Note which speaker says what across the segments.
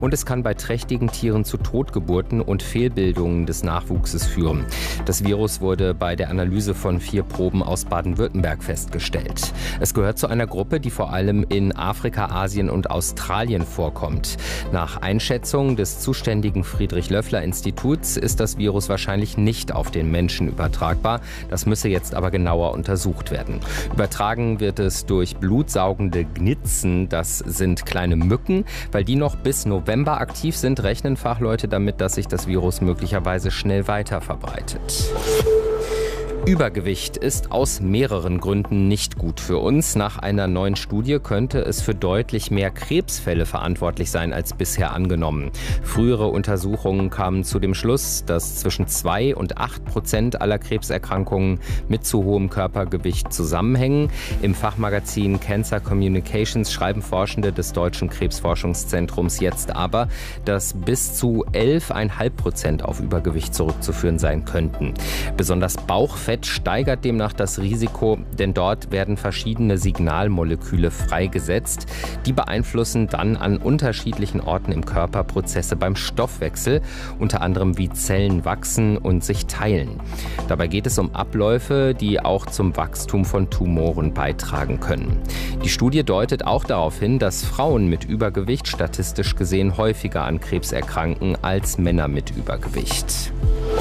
Speaker 1: Und es kann bei trächtigen Tieren zu Totgeburten und Fehlbildungen des Nachwuchses führen. Das Virus wurde bei der Analyse von 4 Proben aus Baden-Württemberg festgestellt. Es gehört zu einer Gruppe, die vor allem in Afrika, Asien und Australien vorkommt. Nach Einschätzung des zuständigen Friedrich-Löffler-Instituts ist das Virus wahrscheinlich nicht auf den Menschen übertragbar. Das müsse jetzt aber genauer untersucht werden. Übertragen wird es durch blutsaugende Gnitzen. Das sind kleine Mücken. Weil die noch bis November aktiv sind, rechnen Fachleute damit, dass sich das Virus möglicherweise schnell weiter verbreitet. Übergewicht ist aus mehreren Gründen nicht gut für uns. Nach einer neuen Studie könnte es für deutlich mehr Krebsfälle verantwortlich sein als bisher angenommen. Frühere Untersuchungen kamen zu dem Schluss, dass zwischen 2 und 8% aller Krebserkrankungen mit zu hohem Körpergewicht zusammenhängen. Im Fachmagazin Cancer Communications schreiben Forschende des Deutschen Krebsforschungszentrums jetzt aber, dass bis zu 11,5% auf Übergewicht zurückzuführen sein könnten. Besonders Bauchfett steigert demnach das Risiko, denn dort werden verschiedene Signalmoleküle freigesetzt. Die beeinflussen dann an unterschiedlichen Orten im Körper Prozesse beim Stoffwechsel, unter anderem wie Zellen wachsen und sich teilen. Dabei geht es um Abläufe, die auch zum Wachstum von Tumoren beitragen können. Die Studie deutet auch darauf hin, dass Frauen mit Übergewicht statistisch gesehen häufiger an Krebs erkranken als Männer mit Übergewicht.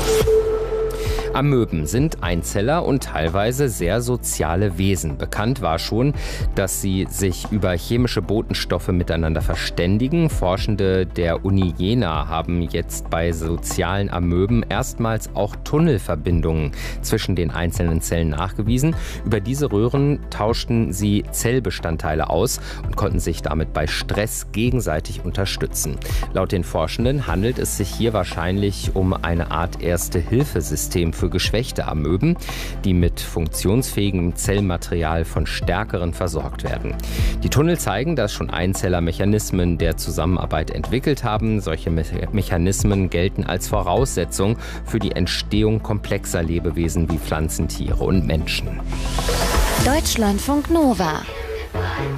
Speaker 1: Amöben sind Einzeller und teilweise sehr soziale Wesen. Bekannt war schon, dass sie sich über chemische Botenstoffe miteinander verständigen. Forschende der Uni Jena haben jetzt bei sozialen Amöben erstmals auch Tunnelverbindungen zwischen den einzelnen Zellen nachgewiesen. Über diese Röhren tauschten sie Zellbestandteile aus und konnten sich damit bei Stress gegenseitig unterstützen. Laut den Forschenden handelt es sich hier wahrscheinlich um eine Art Erste-Hilfe-System für geschwächte Amöben, die mit funktionsfähigem Zellmaterial von Stärkeren versorgt werden. Die Tunnel zeigen, dass schon Einzeller Mechanismen der Zusammenarbeit entwickelt haben. Solche Mechanismen gelten als Voraussetzung für die Entstehung komplexer Lebewesen wie Pflanzen, Tiere und Menschen.
Speaker 2: Deutschlandfunk Nova